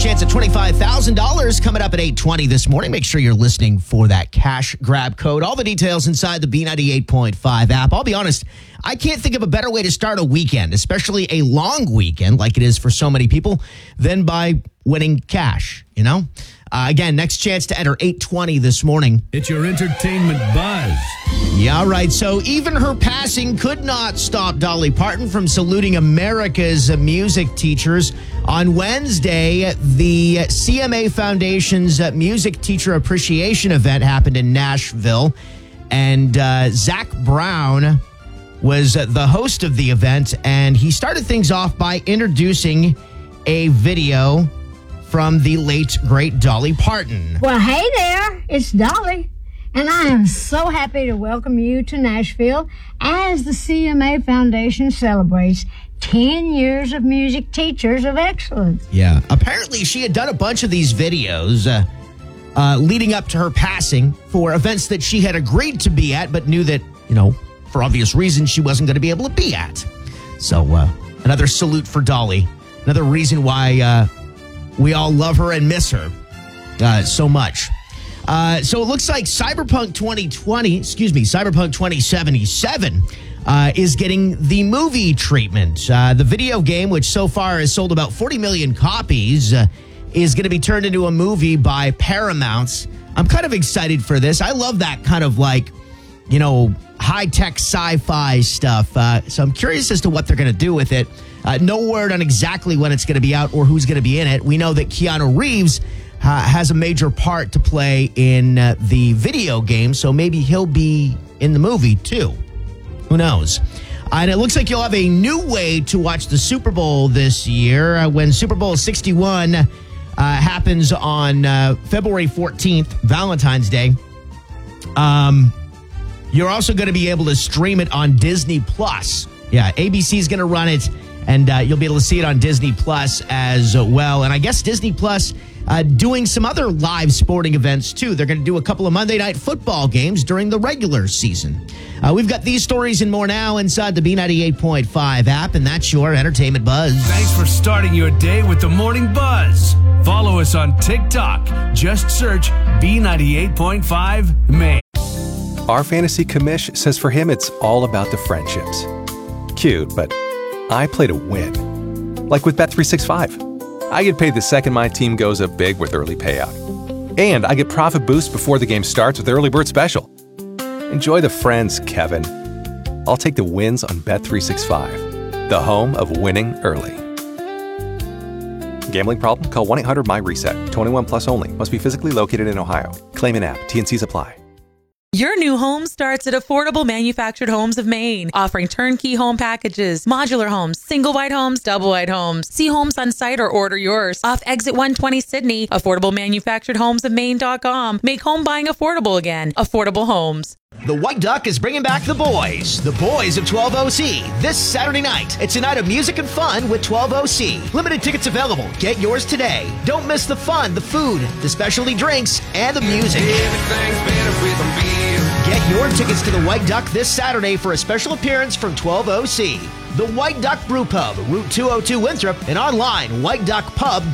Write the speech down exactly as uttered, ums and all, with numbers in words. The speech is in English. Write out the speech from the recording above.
chance at twenty-five thousand dollars coming up at eight twenty this morning. Make sure you're listening for that cash grab code. All the details inside the B ninety-eight point five app. I'll be honest, I can't think of a better way to start a weekend, especially a long weekend like it is for so many people, than by winning cash, you know? Uh, again, next chance to enter eight twenty this morning. It's your entertainment buzz. Yeah, right. So even her passing could not stop Dolly Parton from saluting America's music teachers. On Wednesday, the C M A Foundation's Music Teacher Appreciation event happened in Nashville, and uh, Zach Brown was the host of the event, and he started things off by introducing a video from the late, great Dolly Parton. Well, hey there, it's Dolly, and I am so happy to welcome you to Nashville as the C M A Foundation celebrates ten years of music teachers of excellence. Yeah, apparently she had done a bunch of these videos uh, uh, leading up to her passing for events that she had agreed to be at, but knew that, you know, for obvious reasons, she wasn't going to be able to be at. So uh, another salute for Dolly. Another reason why uh, we all love her and miss her uh, so much. Uh, so it looks like Cyberpunk twenty twenty, excuse me, Cyberpunk twenty seventy-seven uh, is getting the movie treatment. Uh, the video game, which so far has sold about forty million copies, uh, is going to be turned into a movie by Paramount. I'm kind of excited for this. I love that kind of like, you know, high-tech sci-fi stuff. Uh, so I'm curious as to what they're going to do with it. Uh, no word on exactly when it's going to be out or who's going to be in it. We know that Keanu Reeves uh, has a major part to play in uh, the video game, so maybe he'll be in the movie too. Who knows? Uh, and it looks like you'll have a new way to watch the Super Bowl this year uh, when Super Bowl sixty-one uh, happens on uh, February fourteenth, Valentine's Day. Um... You're also going to be able to stream it on Disney Plus. Yeah, A B C is going to run it, and uh, you'll be able to see it on Disney Plus as well. And I guess Disney Plus uh, doing some other live sporting events, too. They're going to do a couple of Monday Night Football games during the regular season. Uh, we've got these stories and more now inside the B ninety-eight point five app, and that's your Entertainment Buzz. Thanks for starting your day with the Morning Buzz. Follow us on TikTok. Just search B ninety-eight point five Maine. Our fantasy commish says for him it's all about the friendships. Cute, but I play to win. Like with Bet three sixty-five. I get paid the second my team goes up big with early payout. And I get profit boost before the game starts with Early Bird Special. Enjoy the friends, Kevin. I'll take the wins on Bet three sixty-five, the home of winning early. Gambling problem? Call one eight hundred my reset. twenty-one plus only. Must be physically located in Ohio. Claim in app. T N Cs apply. Your new home starts at Affordable Manufactured Homes of Maine, offering turnkey home packages, modular homes, single wide homes, double wide homes. See homes on site or order yours. Off Exit one twenty Sydney, affordable manufactured homes of maine dot com. Make home buying affordable again. Affordable Homes. The White Duck is bringing back the boys, the boys of twelve O C, this Saturday night. It's a night of music and fun with twelve O C. Limited tickets available. Get yours today. Don't miss the fun, the food, the specialty drinks, and the music. Everything's better with a beer. Get your tickets to the White Duck this Saturday for a special appearance from twelve O C. The White Duck Brew Pub, Route two oh two Winthrop, and online, white duck pub